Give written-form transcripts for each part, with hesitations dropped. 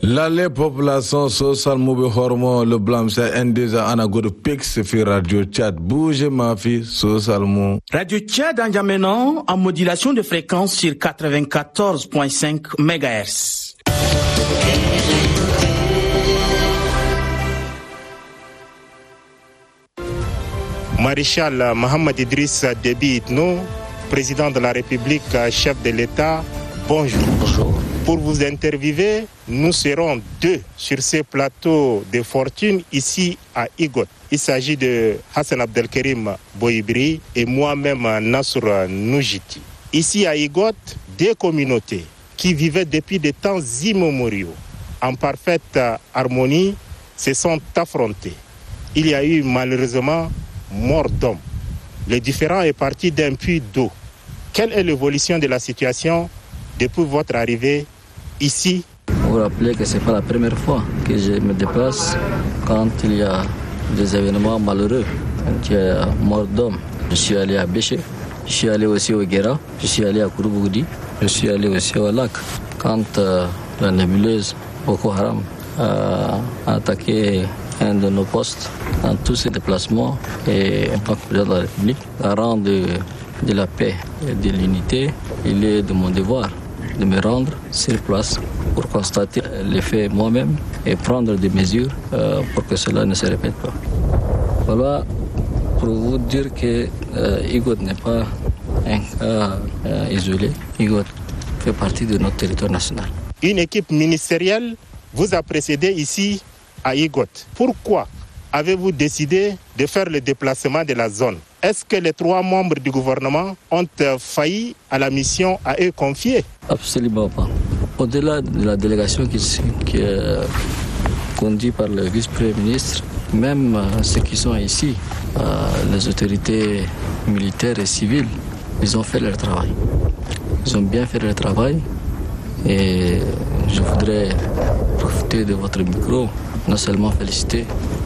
Lalle population social mobile hormone le blanc c'est un des anagodes pix sur Radio Tchad bouge ma fille social mo. Radio Tchad en Djamena en modulation de fréquence sur 94.5 MHz. Maréchal Mohamed Idriss Déby Itno, président de la République, chef de l'État, bonjour. Bonjour. Pour vous interviewer, nous serons deux sur ce plateau de fortune ici à Igot. Il s'agit de Hassan Abdelkarim Boibri et moi-même Nassour Noujiti. Ici à Igot, deux communautés qui vivaient depuis des temps immémoriaux en parfaite harmonie se sont affrontées. Il y a eu malheureusement mort d'homme. Le différend est parti d'un puits d'eau. Quelle est l'évolution de la situation depuis votre arrivée ici? Vous vous rappelez que ce n'est pas la première fois que je me déplace quand il y a des événements malheureux, quand il y a mort d'homme. Je suis allé à Béché, je suis allé aussi au Guéra, je suis allé à Kourouboudi, je suis allé aussi au lac. Quand la nébuleuse Boko Haram a attaqué un de nos postes, dans tous ces déplacements, et en tant que président de la République, garant de la paix et de l'unité, il est de mon devoir de me rendre sur place pour constater les faits moi-même et prendre des mesures pour que cela ne se répète pas. Voilà pour vous dire que Igot n'est pas un cas isolé. Igot fait partie de notre territoire national. Une équipe ministérielle vous a précédé ici à Igot. Pourquoi avez-vous décidé de faire le déplacement de la zone? Est-ce que les trois membres du gouvernement ont failli à la mission à eux confiée? Absolument pas. Au-delà de la délégation qui est conduite par le vice-premier ministre, même ceux qui sont ici, les autorités militaires et civiles, ils ont fait leur travail. Ils ont bien fait leur travail et je voudrais profiter de votre micro, non seulement féliciter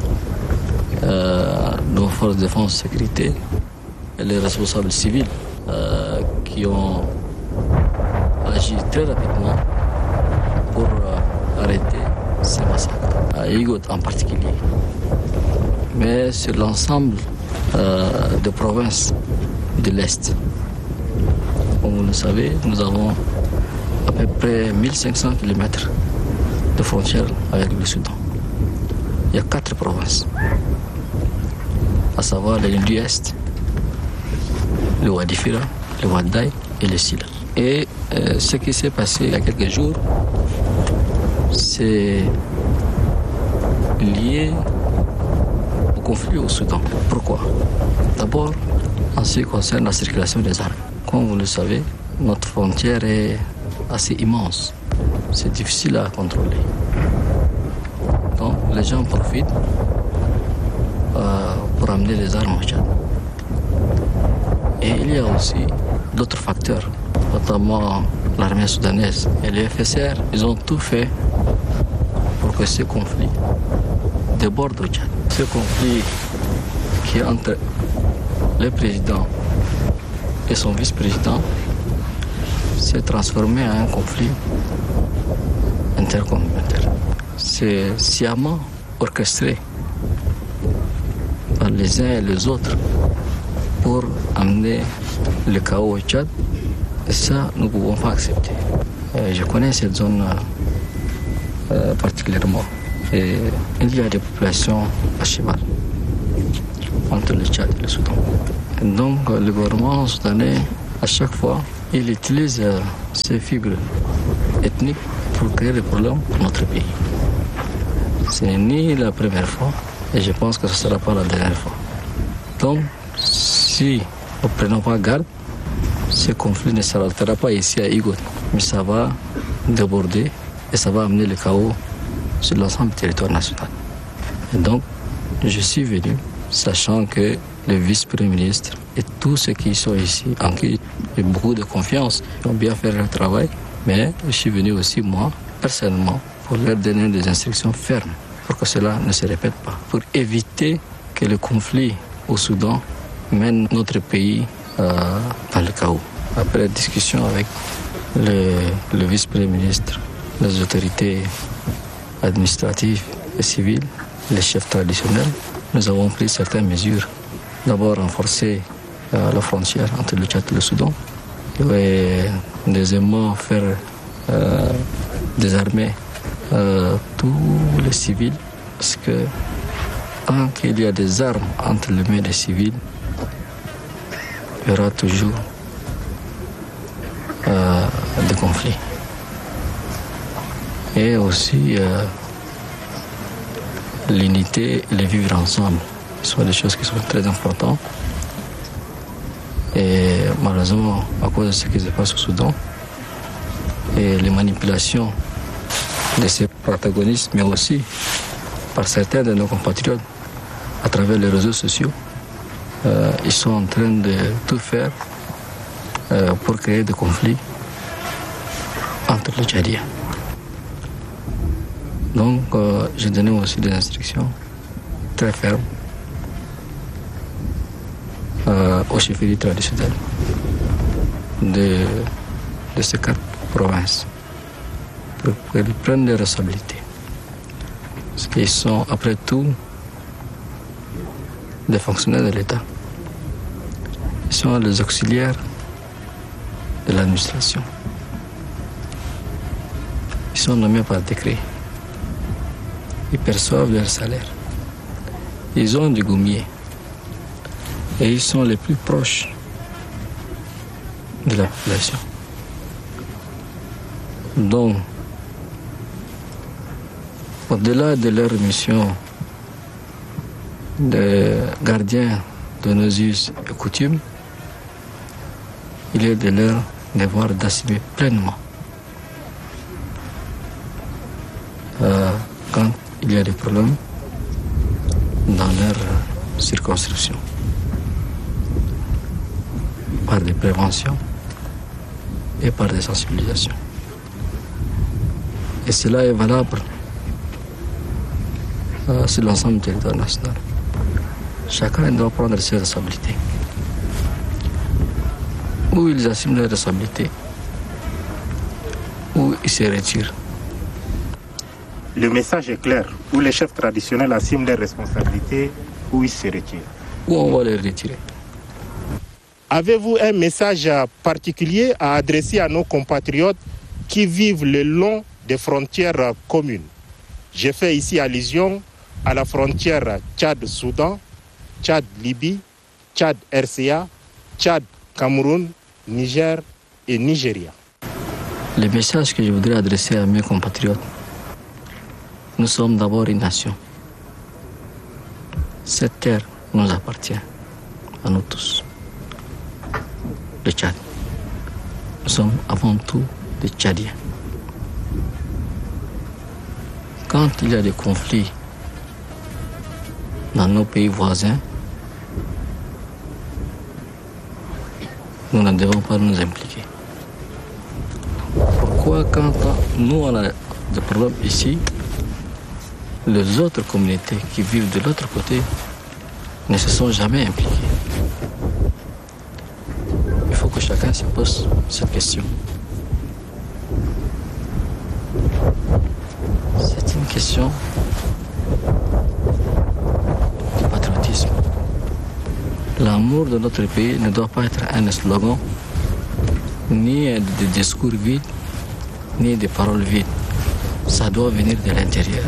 nos forces de défense et sécurité et les responsables civils qui ont agi très rapidement pour arrêter ces massacres, à Igot en particulier. Mais sur l'ensemble des provinces de l'Est. Comme vous le savez, nous avons à peu près 1500 km de frontières avec le Soudan. Il y a 4 provinces, à savoir la ligne du Est, le Wadi Fira, le Wadi et le Sila. Et ce qui s'est passé il y a quelques jours, c'est lié au conflit au Soudan. Pourquoi? D'abord, en ce qui concerne la circulation des armes. Comme vous le savez, notre frontière est assez immense. C'est difficile à contrôler. Donc, les gens profitent pour amener les armes au Tchad. Et il y a aussi d'autres facteurs, notamment l'armée soudanaise et les FSR. Ils ont tout fait pour que ce conflit déborde au Tchad. Ce conflit qui est entre le président et son vice-président s'est transformé en un conflit intercommunautaire. C'est sciemment orchestré par les uns et les autres pour amener le chaos au Tchad. Et ça, nous ne pouvons pas accepter. Je connais cette zone particulièrement. Et il y a des populations à cheval entre le Tchad et le Soudan. Et donc, le gouvernement soudanais, à chaque fois, il utilise ces fibres ethniques pour créer des problèmes pour notre pays. Ce n'est ni la première fois, et je pense que ce ne sera pas la dernière fois. Donc, si nous ne prenons pas garde, ce conflit ne s'arrêtera pas ici à Igot, mais ça va déborder et ça va amener le chaos sur l'ensemble du territoire national. Et donc, je suis venu, sachant que le vice-premier ministre et tous ceux qui sont ici, en qui j'ai beaucoup de confiance, ont bien fait leur travail, mais je suis venu aussi, moi, personnellement, pour leur donner des instructions fermes, pour que cela ne se répète pas, pour éviter que le conflit au Soudan mène notre pays dans le chaos. Après discussion avec le vice-premier ministre, les autorités administratifs et civils, les chefs traditionnels, nous avons pris certaines mesures. D'abord, renforcer la frontière entre le Tchad et le Soudan. Et deuxièmement, faire désarmer tous les civils. Parce que tant qu'il y a des armes entre les mains des civils, il y aura toujours des conflits. Et aussi l'unité et le vivre ensemble. Ce sont des choses qui sont très importantes. Et malheureusement, à cause de ce qui se passe au Soudan, et les manipulations de ces protagonistes, mais aussi par certains de nos compatriotes à travers les réseaux sociaux, ils sont en train de tout faire pour créer des conflits entre les Tchadiens. Donc, j'ai donné aussi des instructions très fermes aux chefferies traditionnelles de ces 4 provinces pour qu'ils prennent des responsabilités. Parce qu'ils sont, après tout, des fonctionnaires de l'État. Ils sont les auxiliaires de l'administration. Ils sont nommés par décret. Ils perçoivent leur salaire. Ils ont du gommier. Et ils sont les plus proches de la population. Donc, au-delà de leur mission de gardien de nos us et coutumes, il est de leur devoir d'assumer pleinement quand il y a des problèmes dans leur circonscription, par des préventions et par des sensibilisations. Et cela est valable sur l'ensemble du territoire national. Chacun doit prendre ses responsabilités. Ou ils assument leurs responsabilités, ou ils se retirent. Le message est clair. Où les chefs traditionnels assument leurs responsabilités, ou ils se retirent. Ou on va les retirer. Avez-vous un message particulier à adresser à nos compatriotes qui vivent le long des frontières communes? J'ai fait ici allusion à la frontière Tchad-Soudan, Tchad-Libye, Tchad-RCA, Tchad-Cameroun, Niger et Nigeria. Le message que je voudrais adresser à mes compatriotes, nous sommes d'abord une nation. Cette terre nous appartient, à nous tous. Le Tchad. Nous sommes avant tout des Tchadiens. Quand il y a des conflits dans nos pays voisins, nous ne devons pas nous impliquer. Pourquoi quand nous on a des problèmes ici, les autres communautés qui vivent de l'autre côté ne se sont jamais impliquées? Il faut que chacun se pose cette question. C'est une question du patriotisme. L'amour de notre pays ne doit pas être un slogan, ni des discours vides, ni des paroles vides. Ça doit venir de l'intérieur.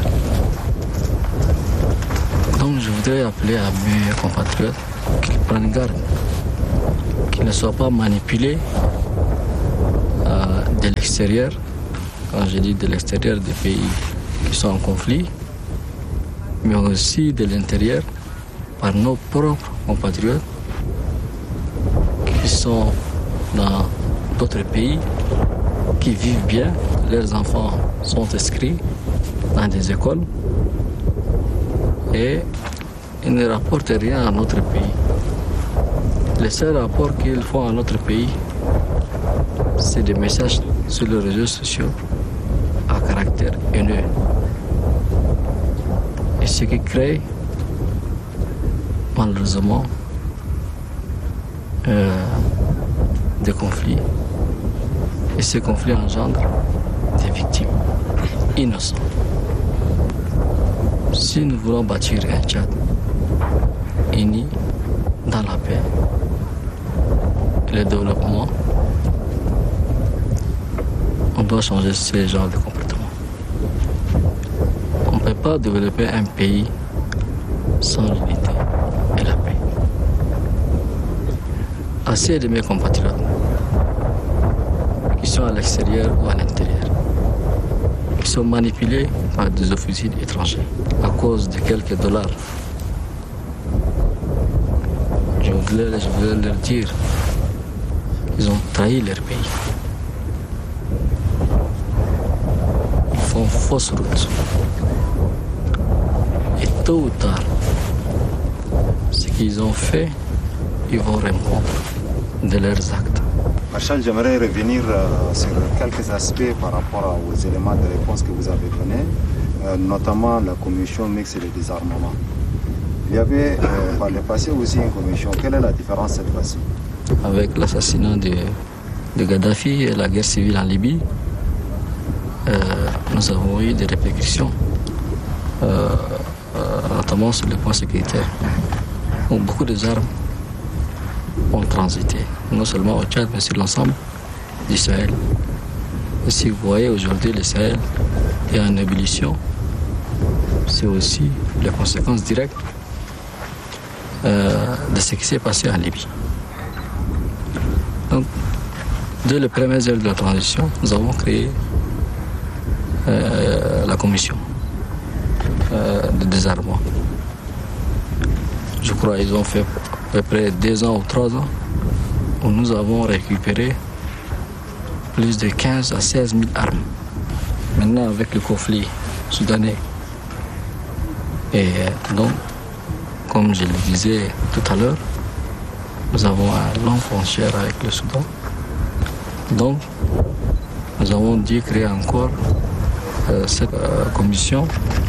Donc je voudrais appeler à mes compatriotes qu'ils prennent garde, qu'ils ne soient pas manipulés de l'extérieur. Quand je dis de l'extérieur, des pays qui sont en conflit, mais aussi de l'intérieur, par nos propres compatriotes qui sont dans d'autres pays, qui vivent bien, leurs enfants sont inscrits dans des écoles et ils ne rapportent rien à notre pays. Les seuls rapports qu'ils font à notre pays, c'est des messages sur les réseaux sociaux à caractère haineux. Et ce qui crée, malheureusement, des conflits. Et ces conflits engendrent des victimes innocentes. Si nous voulons bâtir un Tchad uni dans la paix et le développement, on doit changer ce genre de comportement. On ne peut pas développer un pays sans l'unité et la paix. Assez de mes compatriotes qui sont à l'extérieur ou à l'intérieur, qui sont manipulés par des officiers étrangers à cause de quelques dollars. Je voulais leur dire qu'ils ont trahi leur pays. Ils font fausse route. Et tôt ou tard, ce qu'ils ont fait, ils vont répondre de leurs actes. Marshal, j'aimerais revenir sur quelques aspects par rapport aux éléments de réponse que vous avez donnés, notamment la commission mixte de désarmement. Il y avait par le passé aussi une commission. Quelle est la différence cette fois-ci? Avec l'assassinat de Gaddafi et la guerre civile en Libye, nous avons eu des répercussions, notamment sur le point sécuritaire. Donc, beaucoup d'armes ont transité, non seulement au Tchad, mais sur l'ensemble du Sahel. Et si vous voyez aujourd'hui le Sahel est en ébullition, c'est aussi les conséquences directes de ce qui s'est passé en Libye. Donc, dès les premières heures de la transition, nous avons créé la commission de désarmement. Je crois qu'ils ont fait à peu près 2 ans ou 3 ans où nous avons récupéré plus de 15 à 16 000 armes. Maintenant, avec le conflit soudanais, et donc, comme je le disais tout à l'heure, nous avons une longue frontière avec le Soudan. Donc, nous avons dû créer encore cette commission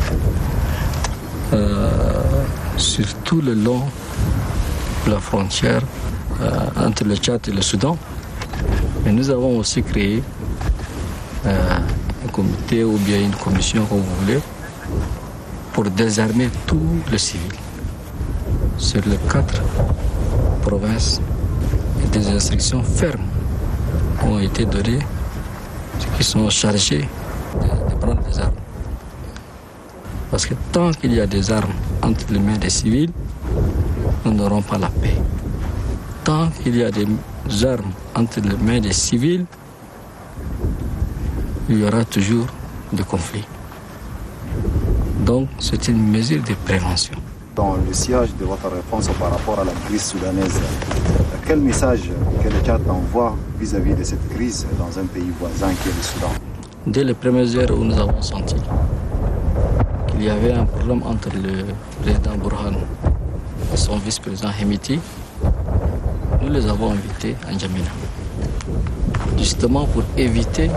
sur tout le long de la frontière entre le Tchad et le Soudan. Mais nous avons aussi créé un comité ou bien une commission, comme vous voulez, pour désarmer tous les civils sur les 4 provinces. Et des instructions fermes ont été données, ceux qui sont chargés de prendre des armes. Parce que tant qu'il y a des armes entre les mains des civils, nous n'aurons pas la paix. Tant qu'il y a des armes entre les mains des civils, il y aura toujours des conflits. Donc, c'est une mesure de prévention. Dans le sillage de votre réponse par rapport à la crise soudanaise, quel message que le Tchad envoie vis-à-vis de cette crise dans un pays voisin qui est le Soudan? Dès les premières heures où nous avons senti qu'il y avait un problème entre le président Burhan et son vice-président Hemiti, nous les avons invités à N'Djamena, justement pour éviter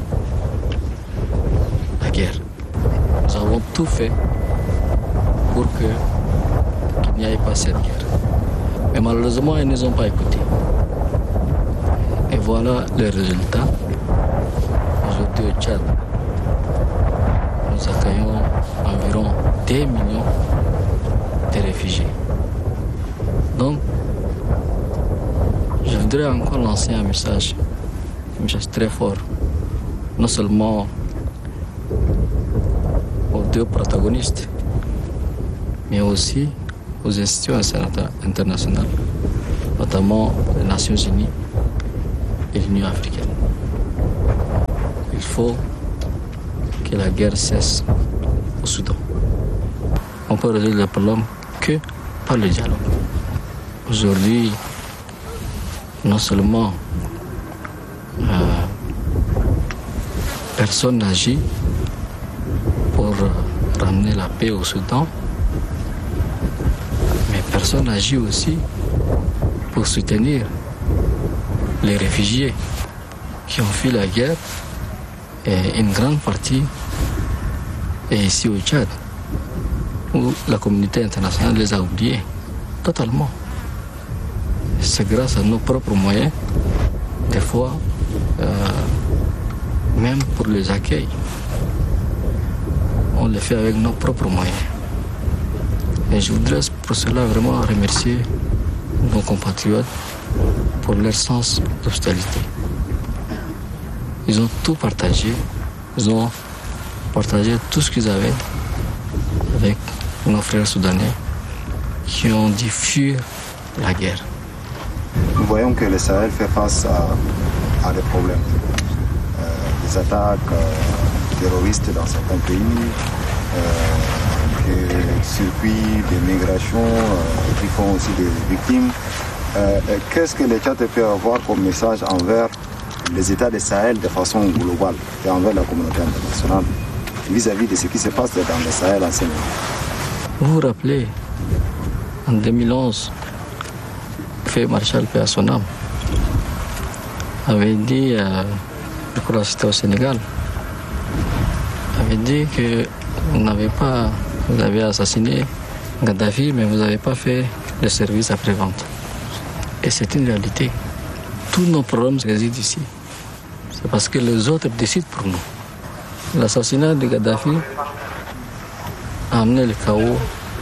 la guerre. Nous avons tout fait pour qu'il n'y ait pas cette guerre. Mais malheureusement, ils ne nous ont pas écoutés. Et voilà les résultats. Aujourd'hui au Tchad, nous accueillons environ 2 millions de réfugiés. Donc, je voudrais encore lancer un message très fort, non seulement aux 2 protagonistes, mais aussi aux institutions internationales, notamment les Nations Unies et l'Union africaine. Il faut que la guerre cesse au Soudan. On peut résoudre le problème que par le dialogue. Aujourd'hui, non seulement personne n'agit pour ramener la paix au Soudan, mais personne n'agit aussi pour soutenir les réfugiés qui ont fui la guerre, et une grande partie est ici au Tchad, où la communauté internationale les a oubliés totalement. C'est grâce à nos propres moyens, des fois, même pour les accueils, on le fait avec nos propres moyens. Et je voudrais pour cela vraiment remercier nos compatriotes pour leur sens d'hospitalité. Ils ont tout partagé. Ils ont partagé tout ce qu'ils avaient avec nos frères soudanais qui ont dû fuir la guerre. Nous voyons que le Sahel fait face à des problèmes. Des attaques terroristes dans certains pays, des circuits de migration qui font aussi des victimes. Qu'est-ce que le Tchad peut avoir comme message envers les États du Sahel de façon globale et envers la communauté internationale vis-à-vis de ce qui se passe dans le Sahel en ce moment? Vous vous rappelez, en 2011, fait Marshal paix à son âme avait dit, je crois que c'était au Sénégal, avait dit que vous avez assassiné Gaddafi, mais vous n'avez pas fait le service après-vente. Et c'est une réalité. Tous nos problèmes résident ici. C'est parce que les autres décident pour nous. L'assassinat de Gaddafi a amené le chaos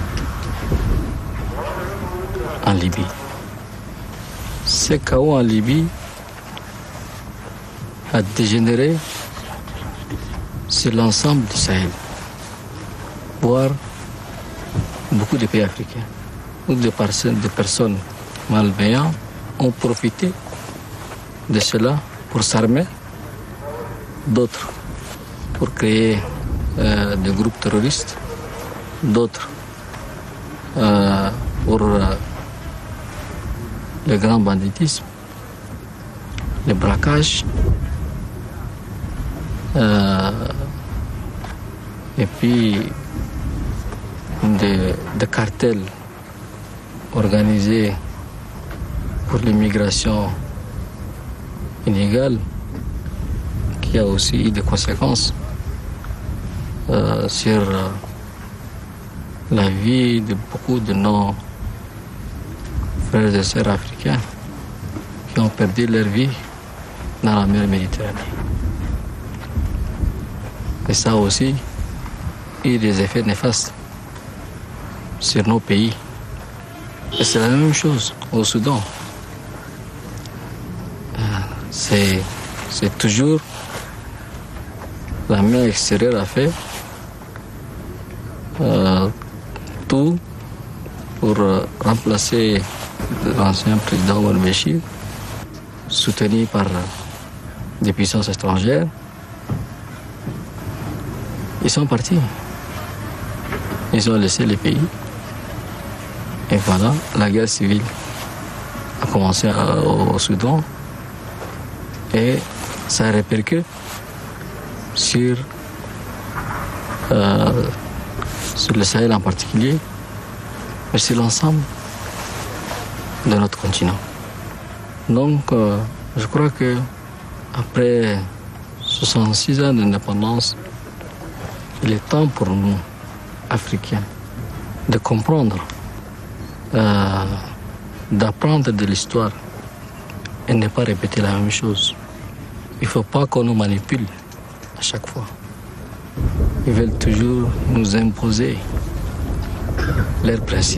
en Libye. Ce chaos en Libye a dégénéré sur l'ensemble du Sahel, voire beaucoup de pays africains, où des personnes malveillantes ont profité de cela pour s'armer, d'autres pour créer des groupes terroristes, d'autres pour le grand banditisme, le braquage, et puis des cartels organisés pour l'immigration illégale, qui a aussi eu des conséquences sur la vie de beaucoup de nos frères et sœurs africains qui ont perdu leur vie dans la mer Méditerranée. Et ça aussi a eu des effets néfastes sur nos pays. Et c'est la même chose au Soudan. C'est toujours la main extérieure a fait tout pour remplacer l'ancien président Omar Béchir, soutenu par des puissances étrangères. Ils sont partis. Ils ont laissé les pays. Et voilà, la guerre civile a commencé au Soudan. Et ça répercute sur le Sahel en particulier, mais sur l'ensemble de notre continent. Donc, je crois que après 66 ans d'indépendance, il est temps pour nous, Africains, de comprendre, d'apprendre de l'histoire et ne pas répéter la même chose. Il ne faut pas qu'on nous manipule à chaque fois. Ils veulent toujours nous imposer leurs principes.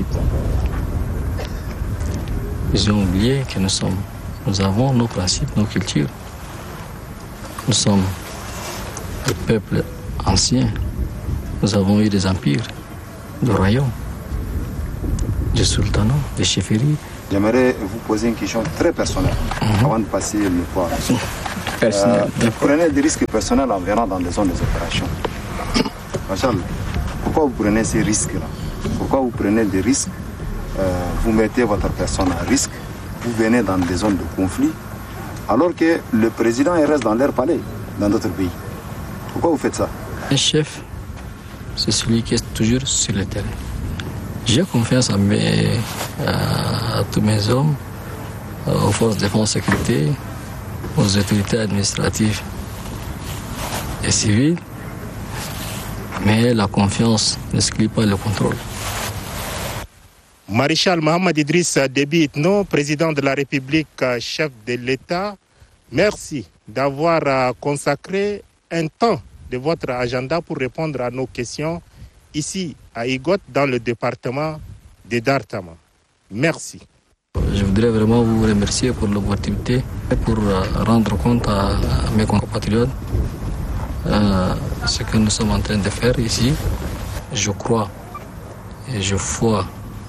Ils ont oublié que nous avons nos principes, nos cultures. Nous sommes des peuples anciens. Nous avons eu des empires, des royaumes, des sultanats, des chefferies. J'aimerais vous poser une question très personnelle avant de passer le pouvoir. Vous prenez des risques personnels en venant dans des zones des opérations. Marshal, pourquoi vous prenez ces risques-là? Pourquoi vous prenez des risques? Vous mettez votre personne à risque, vous venez dans des zones de conflit, alors que le président reste dans leur palais, dans d'autres pays. Pourquoi vous faites ça? Un chef, c'est celui qui est toujours sur le terrain. J'ai confiance à tous mes hommes, aux forces de défense et sécurité, aux autorités administratives et civiles, mais la confiance n'exclut pas le contrôle. Maréchal Mohamed Idriss Déby Itno, président de la République, chef de l'État, merci d'avoir consacré un temps de votre agenda pour répondre à nos questions ici à Igot, dans le département de Dar-Tama. Merci. Je voudrais vraiment vous remercier pour l'opportunité et pour rendre compte à mes compatriotes ce que nous sommes en train de faire ici. Je crois et je foi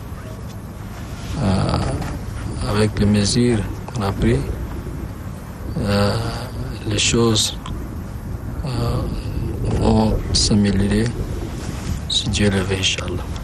avec les mesures qu'on a prises, les choses vont s'améliorer si Dieu le veut, Inch'Allah.